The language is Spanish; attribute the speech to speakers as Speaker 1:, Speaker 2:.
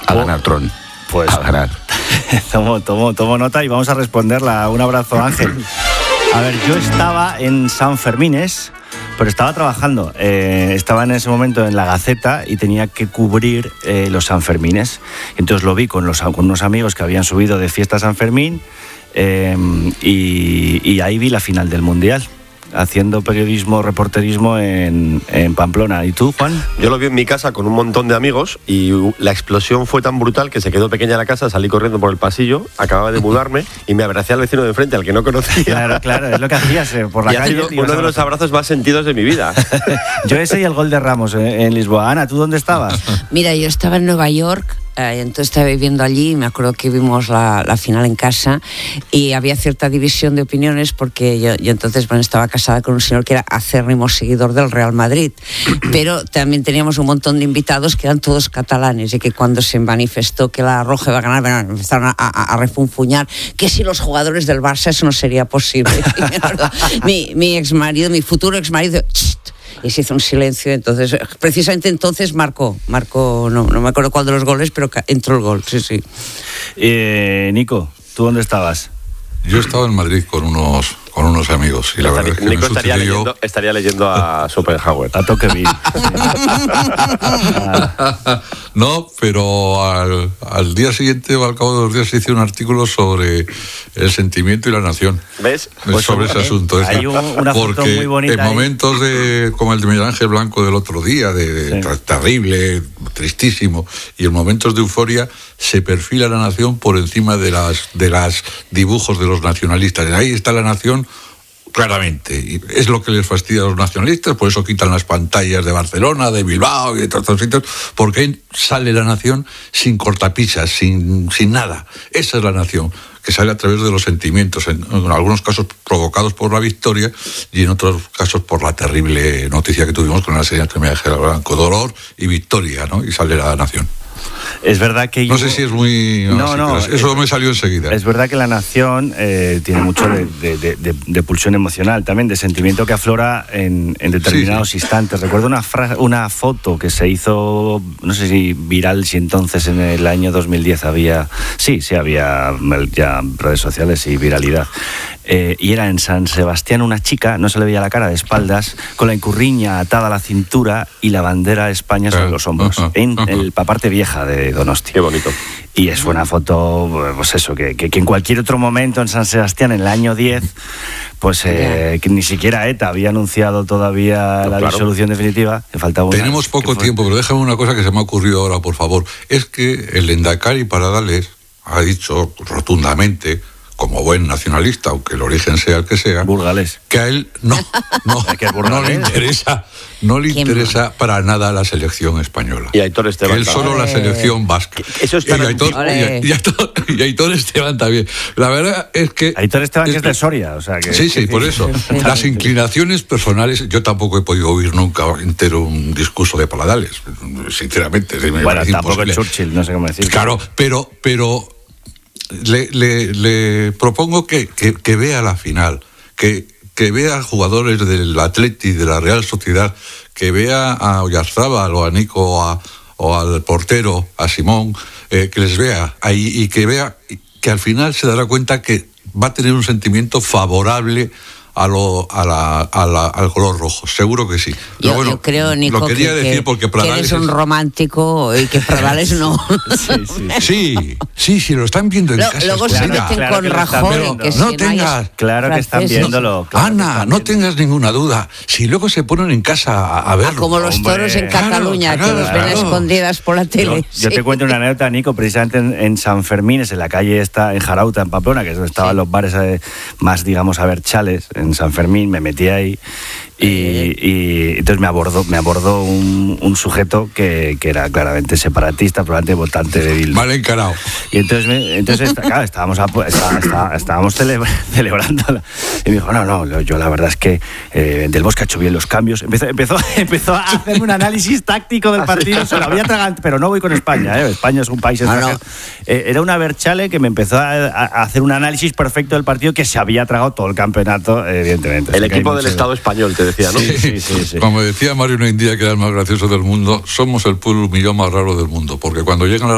Speaker 1: A ganar, Tron.
Speaker 2: Pues
Speaker 1: a ganar.
Speaker 2: Tomo nota y vamos a responderla. Un abrazo, Ángel. A ver, yo estaba en San Fermines, pero estaba trabajando. Estaba en ese momento en La Gaceta y tenía que cubrir los San Fermines. Entonces lo vi con unos amigos que habían subido de fiesta a San Fermín y ahí vi la final del Mundial, haciendo periodismo, reporterismo en Pamplona. ¿Y tú, Juan?
Speaker 3: Yo lo vi en mi casa con un montón de amigos y la explosión fue tan brutal que se quedó pequeña la casa, salí corriendo por el pasillo, acababa de mudarme y me abracé al vecino de enfrente, al que no conocía.
Speaker 2: Claro, es lo que hacías por la calle.
Speaker 3: Ha sido uno de los abrazos más sentidos de mi vida.
Speaker 2: Yo ese y el gol de Ramos en Lisboa. Ana, ¿tú dónde estabas?
Speaker 4: Mira, yo estaba en Nueva York. Entonces estaba viviendo allí y me acuerdo que vimos la final en casa y había cierta división de opiniones porque yo entonces estaba casada con un señor que era acérrimo seguidor del Real Madrid, pero también teníamos un montón de invitados que eran todos catalanes y que cuando se manifestó que la Roja iba a ganar, empezaron a refunfuñar que si los jugadores del Barça eso no sería posible. mi exmarido, mi futuro exmarido, y se hizo un silencio. Entonces, precisamente entonces marcó, no me acuerdo cuál de los goles, pero entró el gol, sí.
Speaker 2: Nico, ¿tú dónde estabas?
Speaker 5: Yo estaba en Madrid con unos amigos y la verdad es que
Speaker 3: Nico estaría leyendo a Schopenhauer.
Speaker 2: A toque bien.
Speaker 5: No, pero al día siguiente o al cabo de los días se hizo un artículo sobre el sentimiento y la nación.
Speaker 3: ¿Ves?
Speaker 5: Pues sobre ese asunto.
Speaker 2: Hay una foto
Speaker 5: porque
Speaker 2: muy bonita
Speaker 5: en momentos como el de Miguel Ángel Blanco del otro día, terrible, tristísimo, y en momentos de euforia se perfila la nación por encima de las dibujos de los nacionalistas. Ahí está la nación claramente, y es lo que les fastidia a los nacionalistas, por eso quitan las pantallas de Barcelona, de Bilbao y de todos estos sitios, porque ahí sale la nación sin cortapisas, sin nada. Esa es la nación, que sale a través de los sentimientos, en algunos casos provocados por la victoria y en otros casos por la terrible noticia que tuvimos con la señal que me dejé Blanco, dolor y victoria, ¿no? Y sale la nación.
Speaker 2: Es verdad que
Speaker 5: no sé si es muy... No, eso me salió enseguida.
Speaker 2: Es verdad que la nación tiene mucho de pulsión emocional, también de sentimiento que aflora en determinados instantes. Recuerdo una foto que se hizo, no sé si viral, si entonces en el año 2010 había... Sí, había ya redes sociales y viralidad. Y era en San Sebastián una chica, no se le veía la cara, de espaldas, con la incurriña atada a la cintura y la bandera de España sobre los hombros, en la parte vieja de Donosti.
Speaker 3: Qué bonito.
Speaker 2: Y es una foto, pues eso, que en cualquier otro momento en San Sebastián, en el año 10, pues que ni siquiera ETA había anunciado todavía la disolución definitiva. Que faltaba
Speaker 5: Tenemos poco tiempo, pero déjame una cosa que se me ha ocurrido ahora, por favor. Es que el Endacari Paradales ha dicho rotundamente, como buen nacionalista, aunque el origen sea el que sea,
Speaker 2: burgalés,
Speaker 5: que a él no le interesa para nada la selección española.
Speaker 3: Y Aitor Esteban.
Speaker 5: Él solo la selección vasca.
Speaker 3: Eso es
Speaker 5: y Aitor Esteban también. La verdad es que...
Speaker 2: Aitor Esteban es de Soria, o sea que...
Speaker 5: Sí, por eso. Las inclinaciones personales, yo tampoco he podido oír nunca entero un discurso de Paradales, sinceramente.
Speaker 2: Bueno, tampoco el Churchill, no sé cómo decir.
Speaker 5: Claro, pero le propongo que vea la final, que vea jugadores del Atleti, de la Real Sociedad, que vea a Oyarzábal o a Nico o al portero, a Simón, que les vea ahí y que vea que al final se dará cuenta que va a tener un sentimiento favorable al color rojo, seguro que sí.
Speaker 4: Yo creo, Nico,
Speaker 5: lo quería decir porque
Speaker 4: que eres un romántico y que Pradales no.
Speaker 5: Sí, lo están viendo en casa.
Speaker 4: Luego se meten con Rajoy, que
Speaker 5: no tengas...
Speaker 2: Claro que están viéndolo.
Speaker 5: Ana, no tengas ninguna duda. Si luego se ponen en casa a verlo.
Speaker 4: Como los toros en Cataluña, que los ven escondidas por la tele.
Speaker 2: Yo te cuento una anécdota, Nico, precisamente en San Fermín, en la calle esta, en Jarauta, en Pamplona, que es donde estaban los bares más, digamos, berchales, en San Fermín, me metí ahí y entonces me abordó un sujeto que era claramente separatista, probablemente votante de Bildu.
Speaker 5: Mal encarado.
Speaker 2: Y entonces claro, estábamos celebrando y me dijo, no, yo la verdad es que Del Bosque ha hecho bien los cambios. Empezó a hacerme un análisis táctico del partido, se lo había tragado, pero no voy con España, España es un país extranjero. Era una berchale que me empezó a hacer un análisis perfecto del partido, que se había tragado todo el campeonato, evidentemente.
Speaker 3: El equipo del Estado español, te decía, ¿no?
Speaker 5: Sí. Como decía Mario Noindía, que era el más gracioso del mundo, somos el pueblo millón más raro del mundo, porque cuando llegan